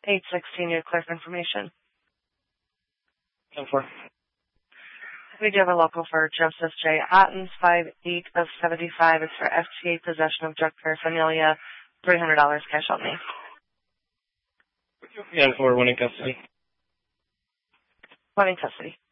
816, you clear for information. 10-4. We do have a local for Joseph J. Ottens, 5'8" of 75. It's for FTA possession of drug paraphernalia, $300 cash only. 10-4, one in custody. One in custody.